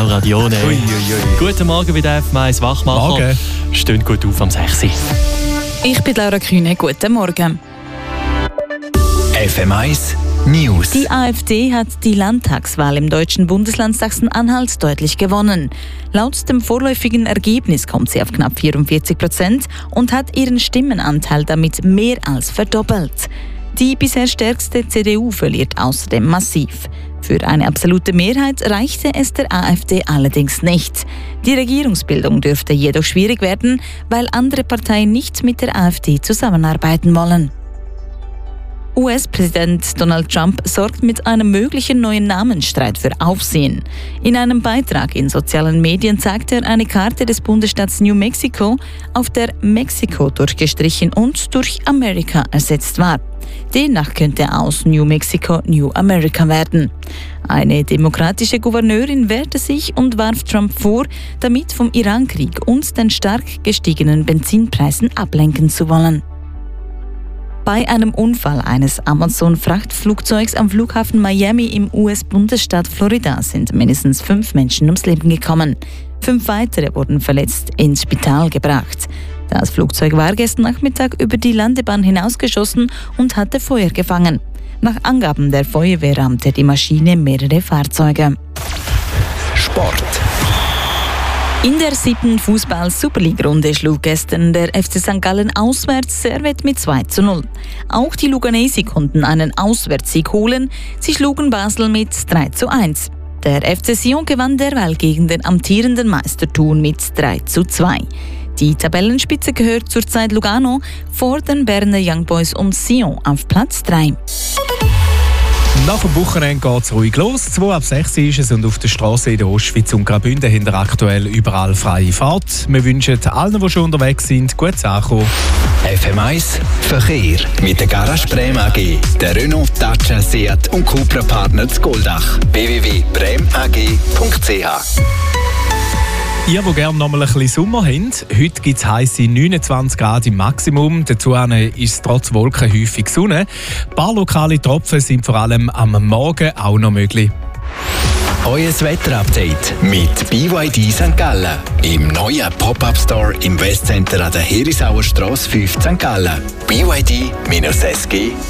Radione. Guten Morgen bei der FM1 Wachmacher. Morgen. Steht gut auf am 6. Ich bin Laura Kühne. Guten Morgen. FM1 News. Die AfD hat die Landtagswahl im deutschen Bundesland Sachsen-Anhalt deutlich gewonnen. Laut dem vorläufigen Ergebnis kommt sie auf knapp 44% und hat ihren Stimmenanteil damit mehr als verdoppelt. Die bisher stärkste CDU verliert außerdem massiv. Für eine absolute Mehrheit reichte es der AfD allerdings nicht. Die Regierungsbildung dürfte jedoch schwierig werden, weil andere Parteien nicht mit der AfD zusammenarbeiten wollen. US-Präsident Donald Trump sorgt mit einem möglichen neuen Namensstreit für Aufsehen. In einem Beitrag in sozialen Medien zeigt er eine Karte des Bundesstaats New Mexico, auf der Mexiko durchgestrichen und durch America ersetzt war. Demnach könnte aus New Mexico New America werden. Eine demokratische Gouverneurin wehrte sich und warf Trump vor, damit vom Irankrieg und den stark gestiegenen Benzinpreisen ablenken zu wollen. Bei einem Unfall eines Amazon-Frachtflugzeugs am Flughafen Miami im US-Bundesstaat Florida sind mindestens 5 Menschen ums Leben gekommen. 5 weitere wurden verletzt ins Spital gebracht. Das Flugzeug war gestern Nachmittag über die Landebahn hinausgeschossen und hatte Feuer gefangen. Nach Angaben der Feuerwehr rammte die Maschine mehrere Fahrzeuge. Sport. In der 7. Fußball-Superliga-Runde schlug gestern der FC St. Gallen auswärts Servette mit 2:0. Auch die Luganesi konnten einen Auswärtssieg holen. Sie schlugen Basel mit 3:1. Der FC Sion gewann derweil gegen den amtierenden Meister Thun mit 3:2. Die Tabellenspitze gehört zurzeit Lugano, vor den Berner Young Boys und Sion auf Platz 3. Nach dem Wochenende geht es ruhig los. 5:06 ist es und auf der Straße in der Ostschweiz und Graubünden haben aktuell überall freie Fahrt. Wir wünschen allen, die schon unterwegs sind, gutes Ankommen. FM1 Verkehr mit der Garage Brem AG, der Renault, Dacia, Seat und Cupra Partner zu Goldach. www.bremag.ch. Ihr, die gerne noch mal ein bisschen Sommer habt, heute gibt es heisse 29 Grad im Maximum. Dazu ist es trotz Wolken häufig Sonne. Ein paar lokale Tropfen sind vor allem am Morgen auch noch möglich. Euer Wetterupdate mit BYD St. Gallen. Im neuen Pop-Up-Store im Westcenter an der Herisauer Strasse 5 St. Gallen. BYD-SG